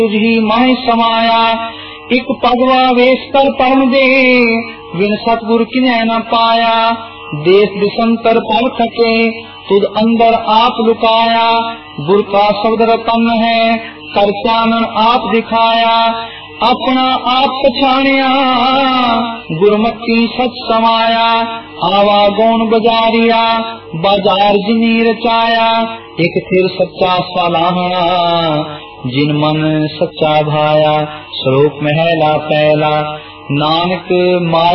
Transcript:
तुझी माहि समाया। एक पगवा वेश कर परम दे, बिन सतगुर किन्है न पाया। देश दिशंतर पर थके, तुझ अंदर आप लुकाया। गुर का शब्द रतन है, कर चानन आप दिखाया। अपना आप पछाणिया, गुरमति सच समाया। आवा गौन बजारिया, बाजार जिनी रचाया। एक फिर सच्चा सालाहना, जिन मन सच्चा भाया। श्लोक महला पहला। नानक माया